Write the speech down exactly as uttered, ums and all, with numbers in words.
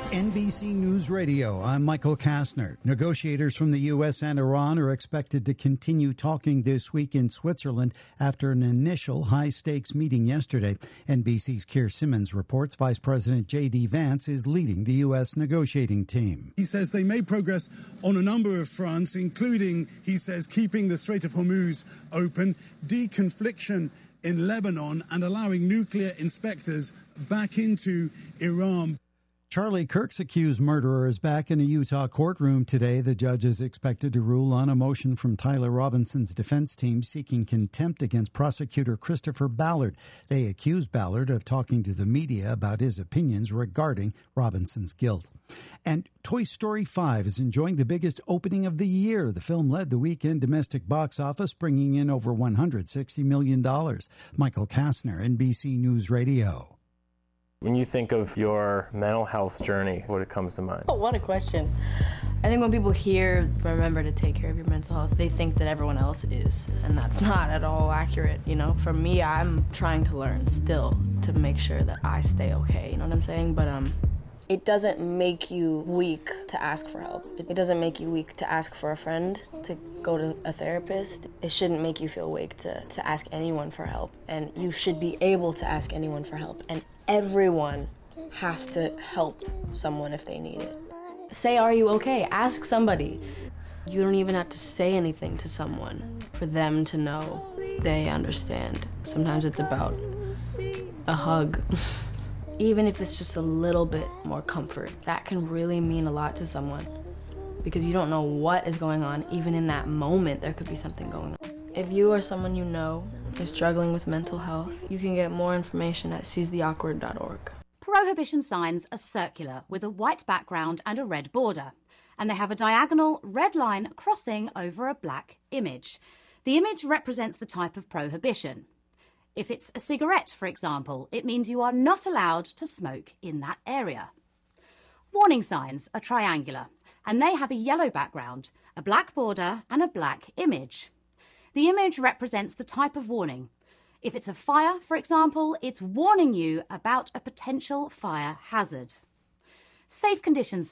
N B C News Radio, I'm Michael Kastner. Negotiators from the U S and Iran are expected to continue talking this week in Switzerland after an initial high-stakes meeting yesterday. N B C's Keir Simmons reports Vice President J D Vance is leading the U S negotiating team. He says they made progress on a number of fronts, including, he says, keeping the Strait of Hormuz open, deconfliction in Lebanon, and allowing nuclear inspectors back into Iran. Charlie Kirk's accused murderer is back in a Utah courtroom today. The judge is expected to rule on a motion from Tyler Robinson's defense team seeking contempt against prosecutor Christopher Ballard. They accuse Ballard of talking to the media about his opinions regarding Robinson's guilt. And Toy Story five is enjoying the biggest opening of the year. The film led the weekend domestic box office, bringing in over one hundred sixty million dollars. Michael Kastner, N B C News Radio. When you think of your mental health journey, what comes to mind? Oh, what a question. I think when people hear, remember to take care of your mental health, they think that everyone else is, and that's not at all accurate. You know, for me, I'm trying to learn still to make sure that I stay okay, you know what I'm saying? But um, it doesn't make you weak to ask for help. It doesn't make you weak to ask for a friend, to go to a therapist. It shouldn't make you feel weak to, to ask anyone for help, and you should be able to ask anyone for help. And everyone has to help someone if they need it. Say, are you okay? Ask somebody. You don't even have to say anything to someone for them to know they understand. Sometimes it's about a hug. Even if it's just a little bit more comfort, that can really mean a lot to someone, because you don't know what is going on. Even in that moment, there could be something going on. If you or someone you know is struggling with mental health, you can get more information at seize the awkward dot org. Prohibition signs are circular with a white background and a red border, and they have a diagonal red line crossing over a black image. The image represents the type of prohibition. If it's a cigarette, for example, it means you are not allowed to smoke in that area. Warning signs are triangular, and they have a yellow background, a black border, and a black image. The image represents the type of warning. If it's a fire, for example, it's warning you about a potential fire hazard. Safe conditions